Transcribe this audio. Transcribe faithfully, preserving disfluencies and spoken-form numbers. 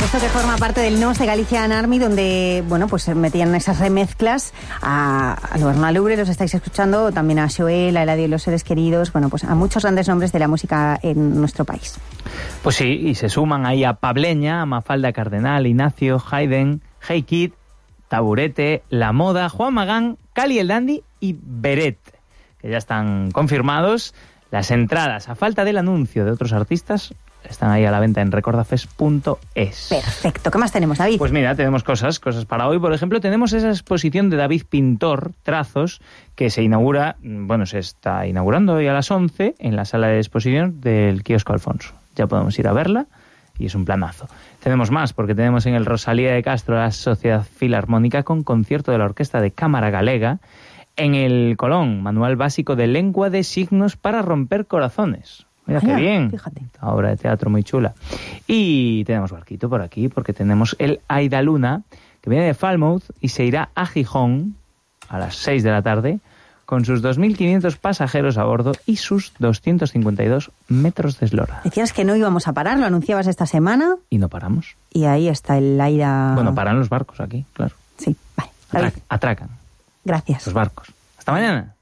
Esto que forma parte del Nos de Galician Army, donde, bueno, pues metían esas remezclas a, a Bernal Lubre, los estáis escuchando, también a Joel, a Eladio y los Seres Queridos, bueno, pues a muchos grandes nombres de la música en nuestro país. Pues sí, y se suman ahí a Pableña, a Mafalda Cardenal, Ignacio, Haydn, Hey Kid, Taburete, La Moda, Juan Magán, Cali el Dandy y Beret, que ya están confirmados. Las entradas, a falta del anuncio de otros artistas, están ahí a la venta en recordafest punto es. Perfecto. ¿Qué más tenemos, David? Pues mira, tenemos cosas, cosas para hoy. Por ejemplo, tenemos esa exposición de David Pintor, Trazos, que se inaugura, bueno, se está inaugurando hoy a las once en la sala de exposición del Kiosco Alfonso. Ya podemos ir a verla y es un planazo. Tenemos más, porque tenemos en el Rosalía de Castro la Sociedad Filarmónica con concierto de la Orquesta de Cámara Galega. En el Colón, Manual Básico de Lengua de Signos para Romper Corazones. Mira, Vaya, qué bien. Fíjate. Esta obra de teatro muy chula. Y tenemos barquito por aquí, porque tenemos el Aida Luna, que viene de Falmouth y se irá a Gijón a las seis de la tarde, con sus dos mil quinientos pasajeros a bordo y sus doscientos cincuenta y dos metros de eslora. Decías que no íbamos a parar, lo anunciabas esta semana. Y no paramos. Y ahí está el Aida... Bueno, paran los barcos aquí, claro. Sí, vale. Atrac- atracan Gracias. los barcos. Hasta mañana.